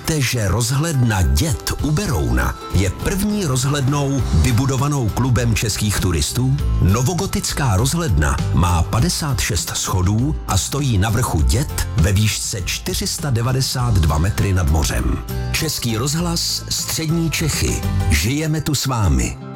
Víte, že rozhledna Děd u Berouna je první rozhlednou vybudovanou klubem českých turistů? Novogotická rozhledna má 56 schodů a stojí na vrchu Děd ve výšce 492 metry nad mořem. Český rozhlas, Střední Čechy. Žijeme tu s vámi.